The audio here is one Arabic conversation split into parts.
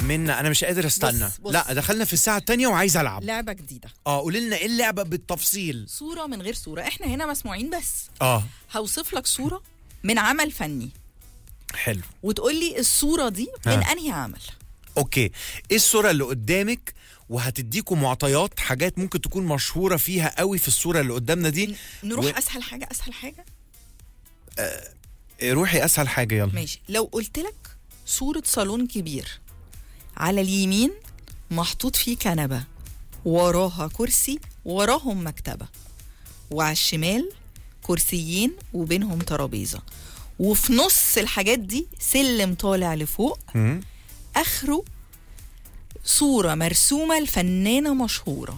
منا انا مش قادر استنى. بص. لا دخلنا في الساعه الثانيه وعايز العب. لعبة جديدة. قولي لنا ايه اللعبه بالتفصيل. صورة من غير صورة، احنا هنا مسموعين بس. هوصف لك صورة من عمل فني حلو وتقول لي الصورة دي من انهي عمل. اوكي، ايه الصوره اللي قدامك وهتديكوا معطيات حاجات ممكن تكون مشهوره فيها قوي في الصوره اللي قدامنا دي. نروح اسهل حاجة. اسهل حاجة روحي اسهل حاجه يلا. ماشي. لو قلت لك صورة صالون كبير، على اليمين محطوط فيه كنبة، وراها كرسي، وراهم مكتبة، وعلى الشمال كرسيين وبينهم ترابيزة، وفي نص الحاجات دي سلم طالع لفوق، آخره صورة مرسومة لفنانة مشهورة.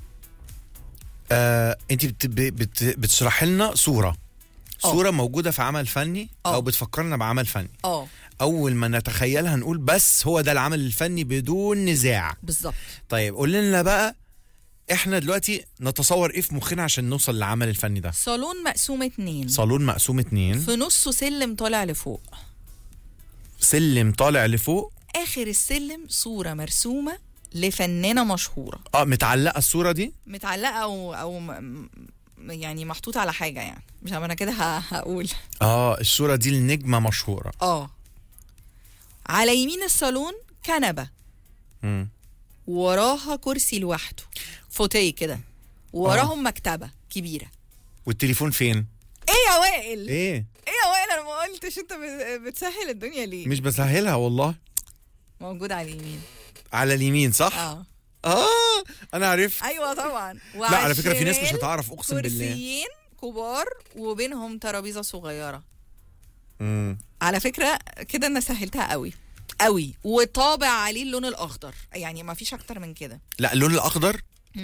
انت بتشرحي لنا صورة موجودة في عمل فني او بتفكرنا بعمل فني. اول ما نتخيلها نقول بس هو ده العمل الفني بدون نزاع. بالظبط. طيب قول لنا بقى احنا دلوقتي نتصور ايه في مخنا عشان نوصل للعمل الفني ده. صالون مقسوم 2. صالون مقسوم 2 في نصه سلم طالع لفوق. سلم طالع لفوق. اخر السلم صورة مرسومة لفنانة مشهورة. متعلقة الصورة دي؟ متعلقة او يعني محطوطة على حاجة، يعني مش انا كده هقول. الصورة دي لنجمة مشهورة. على يمين الصالون كنبة، وراها كرسي لوحده، فوتيه كده، وراهم مكتبة كبيرة. والتليفون فين؟ ايه يا وائل؟ ايه يا وائل؟ انا ما قلتش. انت بتسهل الدنيا ليه؟ مش بسهلها والله. موجود على اليمين. على اليمين صح؟ انا عرفت. ايوه طبعا. لا على فكرة في ناس مش هتعرف، اقسم بالله. كرسيين كبار وبينهم ترابيزة صغيرة. على فكرة كده انا سهلتها قوي قوي، وطابع عليه اللون الاخضر، يعني ما فيش اكتر من كده. لا اللون الاخضر؟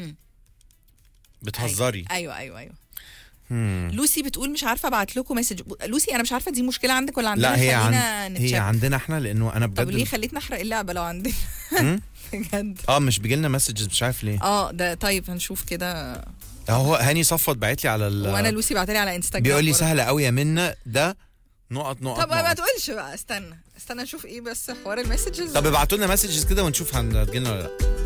بتهزري؟ ايوه. لوسي بتقول مش عارفه ابعت لكم مسج. لوسي انا مش عارفه دي مشكله عندك ولا عندنا. لا هي عندنا احنا، لانه انا بجد. طب ليه خليتنا نحرق اللعبه لو عندنا؟ بجد مش بيجي لنا مسجز مش عارف ليه. ده طيب هنشوف كده. هو هاني صفوت باعت لي على وانا لوسي بعت لي على انستغرام بيقول لي سهله قوي يا منى ده نقط. طب ما تقولش بقى، استنى نشوف ايه بس حوار المسجز. طب ابعتوا لنا مسجز كده ونشوف هتجيلنا ولا لا.